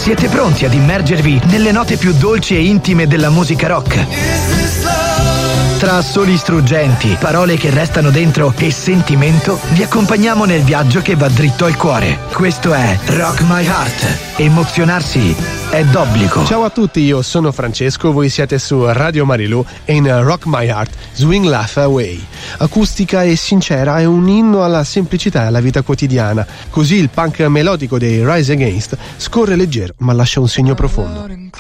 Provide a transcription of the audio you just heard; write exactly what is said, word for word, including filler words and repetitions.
Siete pronti ad immergervi nelle note più dolci e intime della musica rock? Tra assoli struggenti, parole che restano dentro e sentimento, vi accompagniamo nel viaggio che va dritto al cuore. Questo è Rock My Heart. Emozionarsi è d'obbligo. Ciao a tutti, io sono Francesco, voi siete su Radio Marilù e in Rock My Heart, Swing Laugh Away. Acustica e sincera, è un inno alla semplicità e alla vita quotidiana. Così il punk melodico dei Rise Against scorre leggero ma lascia un segno profondo.